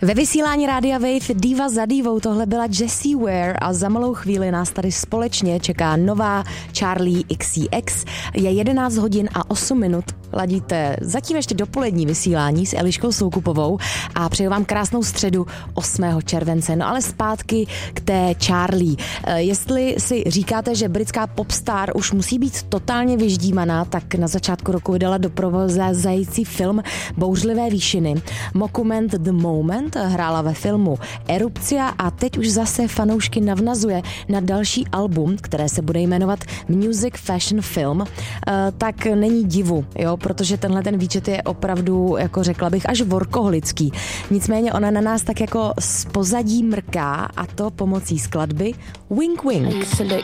Ve vysílání Rádia Wave diva za divou tohle byla Jessie Ware a za malou chvíli nás tady společně čeká nová Charli XCX. Je 11 hodin a 8 minut. Ladíte zatím ještě dopolední vysílání s Eliškou Soukupovou a přeju vám krásnou středu 8. července. No ale zpátky k té Charli. Jestli si říkáte, že britská popstar už musí být totálně vyždímaná, tak na začátku roku vydala doprovázející film Bouřlivé výšiny. Mockument The Moment hrála ve filmu Erupcia a teď už zase fanoušky navnazuje na další album, které se bude jmenovat Music Fashion Film. Tak není divu, jo, protože tenhle ten výčet je opravdu, jako řekla bych, až workoholický. Nicméně ona na nás tak jako z pozadí mrká a to pomocí skladby Wink Wink.